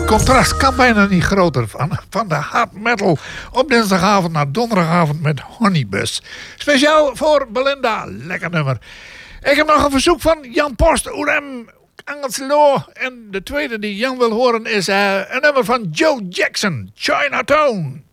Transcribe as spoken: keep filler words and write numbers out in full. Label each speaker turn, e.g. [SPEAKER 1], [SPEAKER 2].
[SPEAKER 1] contrast kan bijna niet groter. Van, van de hard metal op dinsdagavond naar donderdagavond met Honeybus. Speciaal voor Belinda. Lekker nummer. Ik heb nog een verzoek van Jan Post, Oerem Angelslo. En de tweede die Jan wil horen is uh, een nummer van Joe Jackson, Chinatown.